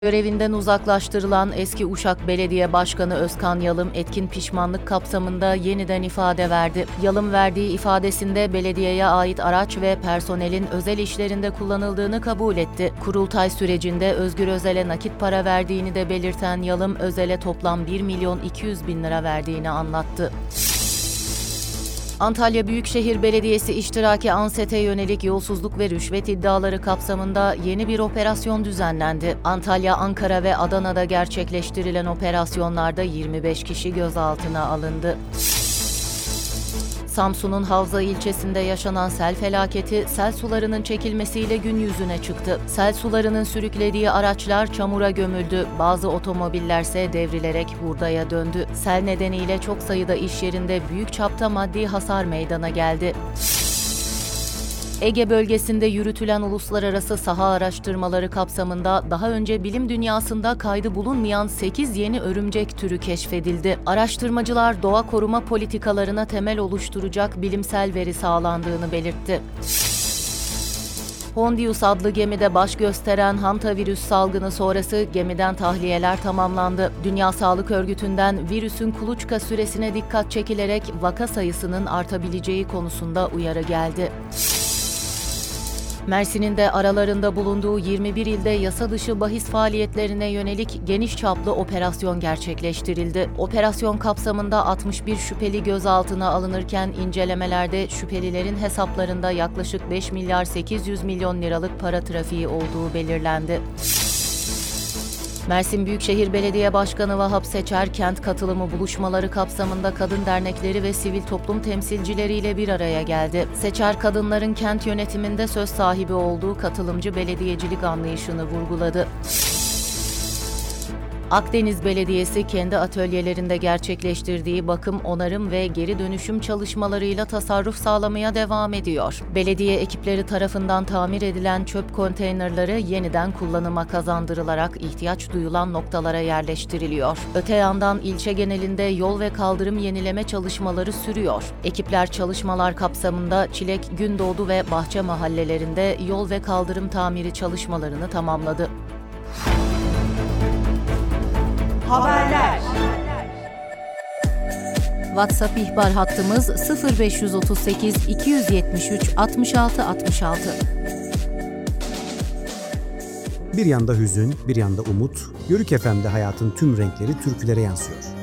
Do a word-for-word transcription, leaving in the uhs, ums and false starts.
Görevinden uzaklaştırılan eski Uşak Belediye Başkanı Özkan Yalım etkin pişmanlık kapsamında yeniden ifade verdi. Yalım verdiği ifadesinde belediyeye ait araç ve personelin özel işlerinde kullanıldığını kabul etti. Kurultay sürecinde Özgür Özel'e nakit para verdiğini de belirten Yalım, Özel'e toplam bir milyon iki yüz bin lira verdiğini anlattı. Antalya Büyükşehir Belediyesi iştiraki ANSET'e yönelik yolsuzluk ve rüşvet iddiaları kapsamında yeni bir operasyon düzenlendi. Antalya, Ankara ve Adana'da gerçekleştirilen operasyonlarda yirmi beş kişi gözaltına alındı. Samsun'un Havza ilçesinde yaşanan sel felaketi sel sularının çekilmesiyle gün yüzüne çıktı. Sel sularının sürüklediği araçlar çamura gömüldü. Bazı otomobillerse devrilerek hurdaya döndü. Sel nedeniyle çok sayıda iş yerinde büyük çapta maddi hasar meydana geldi. Ege bölgesinde yürütülen uluslararası saha araştırmaları kapsamında daha önce bilim dünyasında kaydı bulunmayan sekiz yeni örümcek türü keşfedildi. Araştırmacılar doğa koruma politikalarına temel oluşturacak bilimsel veri sağlandığını belirtti. Hondius adlı gemide baş gösteren hantavirüs salgını sonrası gemiden tahliyeler tamamlandı. Dünya Sağlık Örgütü'nden virüsün kuluçka süresine dikkat çekilerek vaka sayısının artabileceği konusunda uyarı geldi. Mersin'in de aralarında bulunduğu yirmi bir ilde yasa dışı bahis faaliyetlerine yönelik geniş çaplı operasyon gerçekleştirildi. Operasyon kapsamında altmış bir şüpheli gözaltına alınırken incelemelerde şüphelilerin hesaplarında yaklaşık beş milyar sekiz yüz milyon liralık para trafiği olduğu belirlendi. Mersin Büyükşehir Belediye Başkanı Vahap Seçer, kent katılımı buluşmaları kapsamında kadın dernekleri ve sivil toplum temsilcileriyle bir araya geldi. Seçer, kadınların kent yönetiminde söz sahibi olduğu katılımcı belediyecilik anlayışını vurguladı. Akdeniz Belediyesi kendi atölyelerinde gerçekleştirdiği bakım, onarım ve geri dönüşüm çalışmalarıyla tasarruf sağlamaya devam ediyor. Belediye ekipleri tarafından tamir edilen çöp konteynerları yeniden kullanıma kazandırılarak ihtiyaç duyulan noktalara yerleştiriliyor. Öte yandan ilçe genelinde yol ve kaldırım yenileme çalışmaları sürüyor. Ekipler çalışmalar kapsamında Çilek, Gündoğdu ve Bahçe mahallelerinde yol ve kaldırım tamiri çalışmalarını tamamladı. Haberler. WhatsApp ihbar hattımız sıfır beş otuz sekiz iki yetmiş üç altmış altı altmış altı. Bir yanda hüzün, bir yanda umut, Yörük F M'de hayatın tüm renkleri türkülere yansıyor.